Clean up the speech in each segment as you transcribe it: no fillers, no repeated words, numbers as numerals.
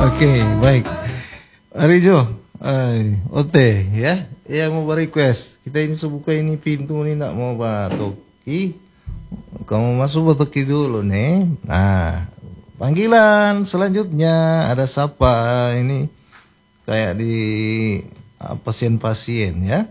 Oke, baik. Arijo, Ote ya, yang mau request. Kita ini buka ini pintu ini nak mau batoki. Kamu masuk batoki dulu nih. Nah, panggilan selanjutnya ada siapa ini? Kayak di pasien-pasien ya.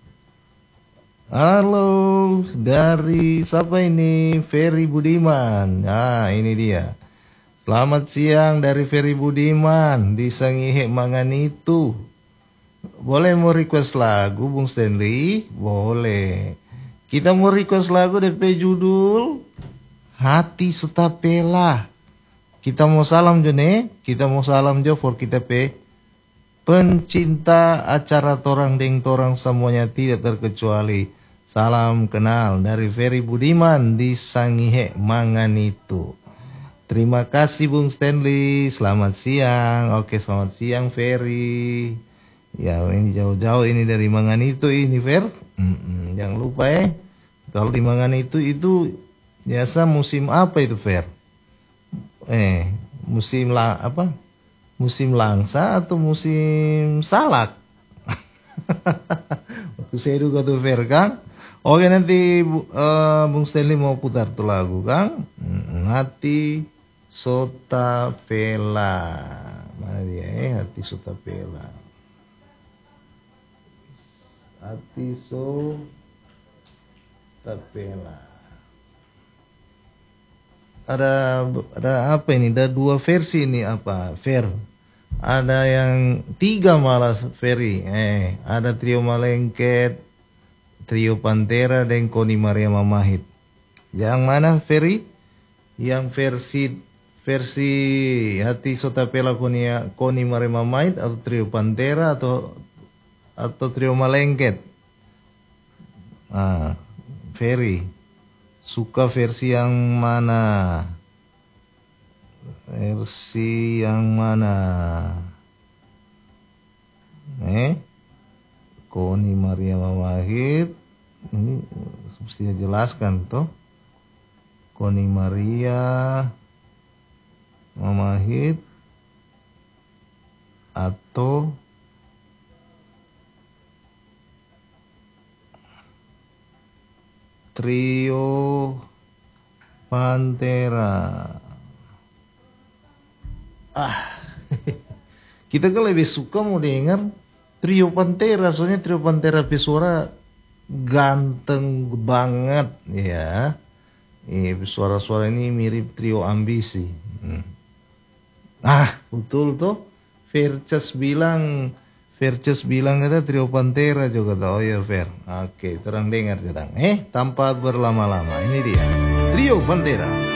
Halo, dari siapa ini? Ferry Budiman. Nah, ini dia. Selamat siang dari Ferry Budiman di Sangihe Manganitu. Boleh mau request lagu Bung Stanley? Boleh. Kita mau request lagu DP judul Hati Setapela. Kita mau salam Jone, kita mau salam jo for kita pe pencinta acara torang deng torang semuanya tidak terkecuali. Salam kenal dari Ferry Budiman di Sangihe Manganitu. Terima kasih Bung Stanley, selamat siang. Oke, selamat siang Ferry. Ya ini jauh-jauh ini dari Manganitu ini Fer. Jangan lupa ya, kalau di Manganitu itu biasa musim apa itu Fer? Musim apa? Musim langsa atau musim salak? Waktu saya juga tuh Fer Kang. Oke nanti Bung Stanley mau putar tuh lagu Kang. Hati Sotapela. Mana dia Hati Sotapela. Hati Sotapela. Ada apa ini? Ada dua versi ini apa? Fer. Ada yang tiga malah Ferry. Ada Trio Malengket, Trio Pantera dan Koni Maria Mamahit. Yang mana Ferry? Yang versi Hati Sotapela Koni Maria Mamahit atau Trio Pantera atau Trio Malengket? Ferry suka versi yang mana? Versi yang mana? Koni Maria Mamahit ini mesti jelaskan toh. Koni Maria Mamahit atau Trio Pantera. Kita kan lebih suka mau dengar Trio Pantera, soalnya Trio Pantera suara ganteng banget ya. Suara-suara ini mirip Trio Ambisi. Betul tuh. Verces bilang kata Trio Pantera juga tahu ya Fer. Oke, terang dengar sedang. Tanpa berlama-lama ini dia Trio Pantera.